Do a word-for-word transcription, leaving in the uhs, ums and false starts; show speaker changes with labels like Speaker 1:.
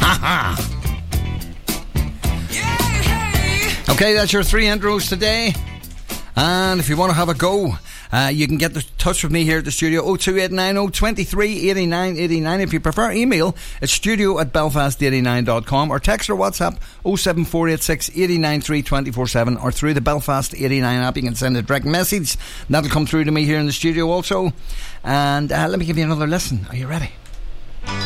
Speaker 1: Okay, that's your three intros today. And if you want to have a go, uh, you can get in touch with me here at the studio, oh two eight nine oh, two three, eight nine eight nine. If you prefer email, it's studio at belfast eighty-nine dot com, or text or WhatsApp oh seven four eight six, eight nine three, two four seven, or through the Belfast eighty-nine app. You can send a direct message. That'll come through to me here in the studio also. And uh, let me give you another listen. Are you ready?